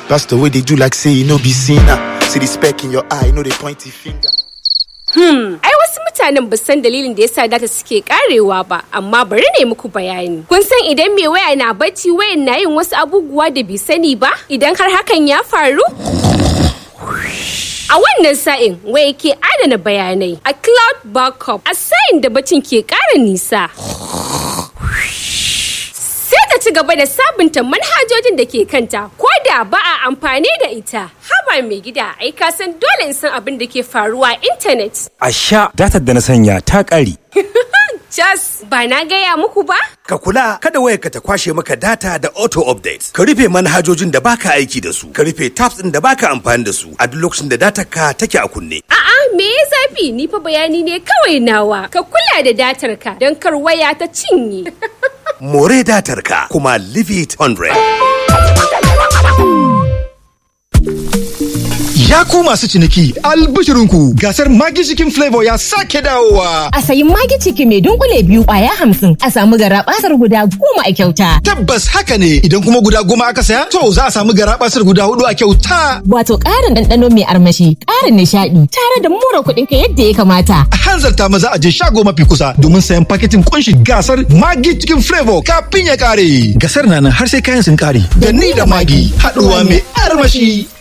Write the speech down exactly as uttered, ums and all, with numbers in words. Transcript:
Pastor, where they do like say you no be sinner. See the speck in your eye, no the pointy finger. Hmm, ai wasu mutanen ba san dalilin da yasa data suke karewa ba, amma bari ne muku bayani. Kun san idan mai waya na bacci wayan na yin wasu abubuwa da bai sani ba? Idan har hakan ya faru? A wannan sa'in waya ke adana bayanai a cloud backup a sa'in da bacin ke ƙara nisa. Sai ta ci gaba da sabunta manhajojin da ke kanta ko da ba a amfani da ita. Haba mai gida, ai ka san dole in san abin da ke faruwa a intanet. A sha datar da na sanya ta ƙare. Jas, ba na gaya muku ba? Ka kula kada wayarka ta kwashe maka data da auto update. Ka rufe manhajojin da baka aiki da su. Ka rufe tabs din da baka amfani da su a duk lokacin da datar ka take a kunne. A'a, me ya zafi? Ni fa bayani ne kawai nawa. Ka kula da datar ka don kar waya ta cinye. More datar ka kuma leave it one hundred. Ya ku masu ciniki, albishirinku gasar Maggi Chicken Flavor ya sake dawowa. A sayi Maggi Chicken mai dunkule biyu kwaya hamsin a samu garabasar guda goma a kyauta. Tabbas haka ne, idan kuma guda goma aka saya, to za a samu garabasar guda hudu a kyauta. Wato ƙarin ɗanɗano mai armashi, ƙarin nishaɗi, tare da more kuɗin ka yadda ya kamata. A hanzarta maza a je shago mafi kusa domin sayan paketin kunshi gasar Maggi Chicken Flavor kafin ya ƙare. Gasar na nan har sai kayan sun ƙare. Da ni da Maggi, haɗuwa mai armashi.